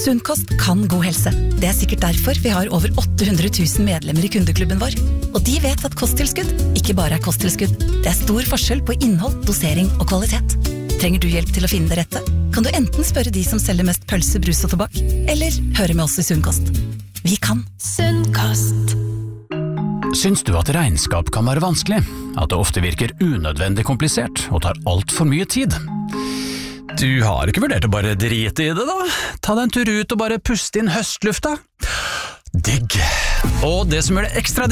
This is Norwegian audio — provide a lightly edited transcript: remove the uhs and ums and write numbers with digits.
Sunnkost kan god helse. Det sikkert derfor vi har over 800 000 medlemmer i kundeklubben vår. Og de vet at kosttilskudd ikke bare kosttilskudd. Det stor forskjell på innhold, dosering og kvalitet. Trenger du hjelp til å finne det rette? Kan du enten spørre de som selger mest pølse, brus og tobakk, eller høre med oss i Sunnkost. Vi kan. Sunnkost. Syns du at regnskap kan være vanskelig? At det ofte virker unødvendig komplisert og tar alt for mye tid? Du har ikke vurdert å bare drite i det da? Ta deg en tur ut og bare puste inn høstlufta? Digg! Og det som gjør det ekstra